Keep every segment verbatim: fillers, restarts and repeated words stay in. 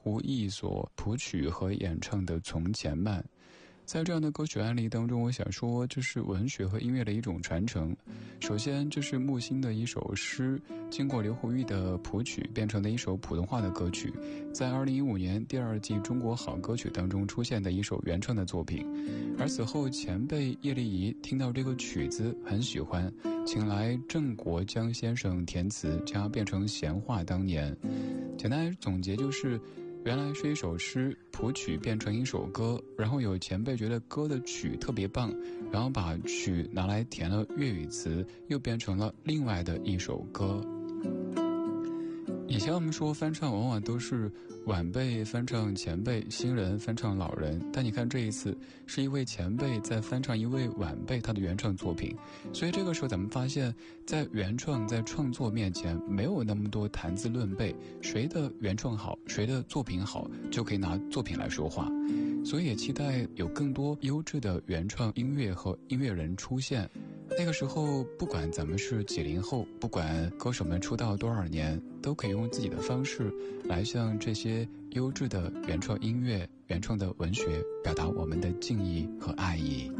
胡毅所谱曲和演唱的《从前慢》。在这样的歌曲案例当中，我想说这是文学和音乐的一种传承。首先，这是木心的一首诗，经过刘胡毅的谱曲变成的一首普通话的歌曲，在二零一五年第二季中国好歌曲当中出现的一首原创的作品。而此后前辈叶丽仪听到这个曲子很喜欢，请来郑国江先生填词，将它变成闲话当年。简单总结就是，原来是一首诗，谱曲变成一首歌，然后有前辈觉得歌的曲特别棒，然后把曲拿来填了粤语词，又变成了另外的一首歌。以前我们说翻唱往往都是晚辈翻唱前辈，新人翻唱老人，但你看这一次是一位前辈在翻唱一位晚辈他的原创作品。所以这个时候咱们发现，在原创在创作面前没有那么多谈资论辈，谁的原创好，谁的作品好，就可以拿作品来说话。所以也期待有更多优质的原创音乐和音乐人出现。那个时候不管咱们是几零后，不管歌手们出道多少年，都可以用自己的方式来向这些优质的原创音乐、原创的文学表达我们的敬意和爱意。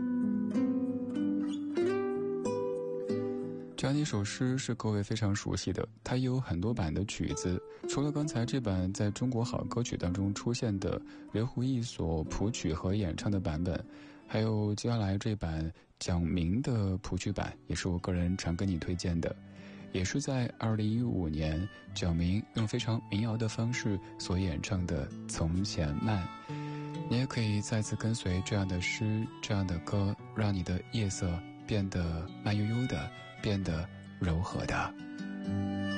这样一首诗是各位非常熟悉的，它也有很多版的曲子，除了刚才这版在中国好歌曲当中出现的刘胡毅所谱曲和演唱的版本，还有接下来这版蒋明的谱曲版，也是我个人常跟你推荐的，也是在二零一五年蒋明用非常民谣的方式所演唱的《从前慢》。你也可以再次跟随这样的诗，这样的歌，让你的夜色变得慢悠悠的，变得柔和的。